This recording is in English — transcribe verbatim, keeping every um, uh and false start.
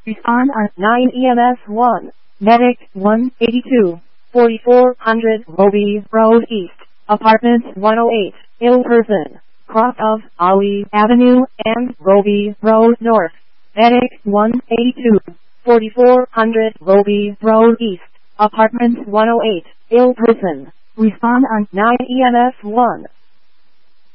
Respond on nine E M S one. Medic one eighty-two, forty-four hundred Robie Road East, Apartment one oh eight, ill person, cross of Ali Avenue and Robie Road North. Medic one eighty-two, forty-four hundred Robie Road East, Apartment one oh eight, ill person. Respond on nine E M S one.